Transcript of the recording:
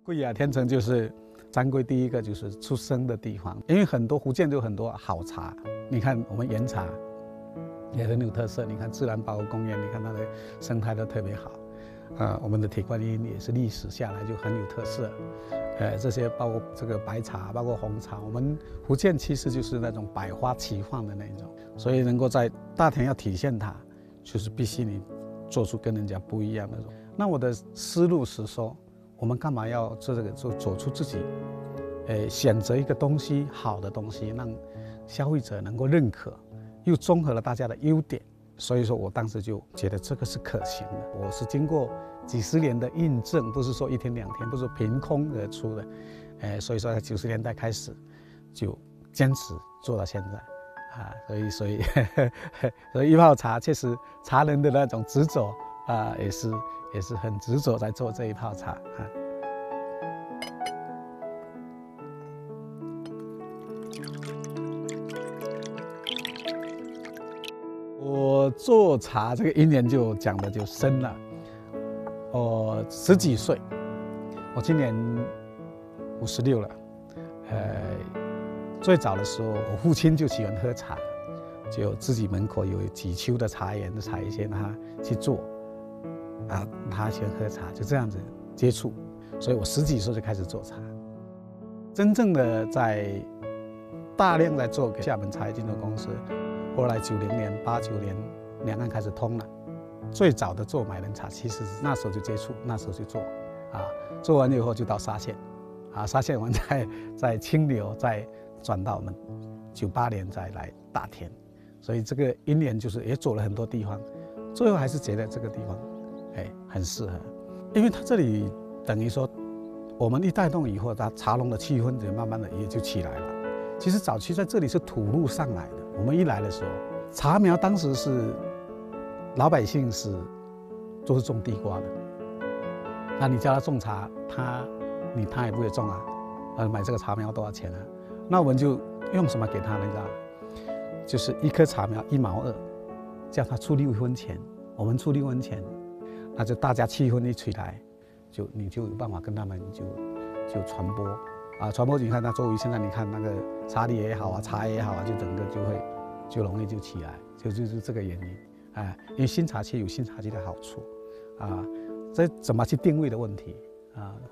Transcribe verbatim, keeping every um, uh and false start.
贵雅天成就是珍贵第一个就是出生的地方，因为很多福建就很多好茶，你看我们岩茶也很有特色，你看自然保护公园，你看它的生态都特别好。呃，我们的铁观音也是历史下来就很有特色。呃，这些包括这个白茶，包括红茶，我们福建其实就是那种百花齐放的那种，所以能够在大田要体现它，就是必须你做出跟人家不一样的。那我的思路是说，我们干嘛要做这个？做走出自己，呃，选择一个东西好的东西，让消费者能够认可，又综合了大家的优点。所以说我当时就觉得这个是可行的。我是经过几十年的印证，不是说一天两天，不是凭空而出的。呃，所以说在九十年代开始就坚持做到现在，啊，所以所以所以一泡茶确实茶人的那种执着啊，也是也是很执着在做这一泡茶啊。我做茶这个因缘就讲的就深了。我十几岁，我今年五十六了。呃，最早的时候，我父亲就喜欢喝茶，就自己门口有几丘的茶园的茶叶先他去做，啊，他喜欢喝茶，就这样子接触。所以我十几岁就开始做茶，真正的在大量在做给厦门茶叶进口公司。后来九零年、八九年，两岸开始通了。最早的做买人茶，其实那时候就接触，那时候就做，啊，做完以后就到沙县，啊，沙县完再在清流，再转到我们九八年再来大田，所以这个因缘就是也走了很多地方，最后还是觉得这个地方，哎，很适合，因为它这里等于说，我们一带动以后，它茶农的气氛就慢慢的也就起来了。其实早期在这里是土路上来的。我们一来的时候，茶苗当时是老百姓是都是种地瓜的，那你叫他种茶，他你他也不会种啊，呃，买这个茶苗多少钱啊？那我们就用什么给他呢？你知道，就是一颗茶苗一毛二，叫他出六分钱，我们出六分钱，那就大家气氛一起来，就你就有办法跟他们就就传播。啊，传播你看，那周围现在你看那个茶叶也好啊，茶也好啊，就整个就会就容易就起来，就就是这个原因，啊，因为新茶区有新茶区的好处，啊，这怎么去定位的问题啊，